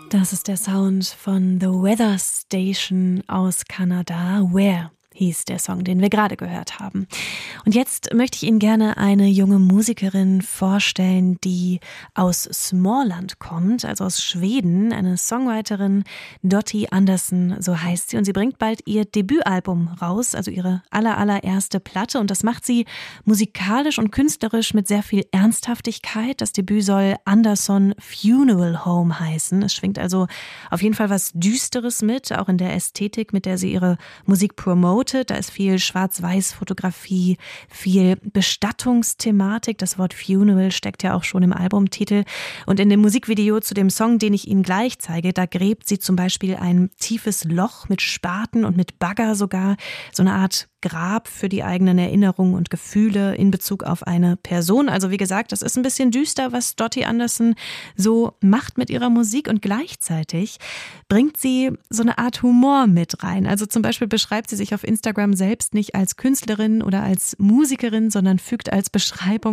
Das ist der Sound von The Weather Station aus Kanada. Where hieß der Song, den wir gerade gehört haben. Und jetzt möchte ich Ihnen gerne eine junge Musikerin vorstellen, die aus Småland kommt, also aus Schweden. Eine Songwriterin, Dottie Andersson, so heißt sie. Und sie bringt bald ihr Debütalbum raus, also ihre allererste Platte. Und das macht sie musikalisch und künstlerisch mit sehr viel Ernsthaftigkeit. Das Debüt soll Andersson Funeral Home heißen. Es schwingt also auf jeden Fall was Düsteres mit, auch in der Ästhetik, mit der sie ihre Musik promotet. Da ist viel Schwarz-Weiß-Fotografie, viel Bestattungsthematik. Das Wort Funeral steckt ja auch schon im Albumtitel. Und in dem Musikvideo zu dem Song, den ich Ihnen gleich zeige, da gräbt sie zum Beispiel ein tiefes Loch mit Spaten und mit Bagger sogar. So eine Art Grab für die eigenen Erinnerungen und Gefühle in Bezug auf eine Person. Also wie gesagt, das ist ein bisschen düster, was Dottie Andersson so macht mit ihrer Musik, und gleichzeitig bringt sie so eine Art Humor mit rein. Also zum Beispiel beschreibt sie sich auf Instagram selbst nicht als Künstlerin oder als Musikerin, sondern fügt als Beschreibung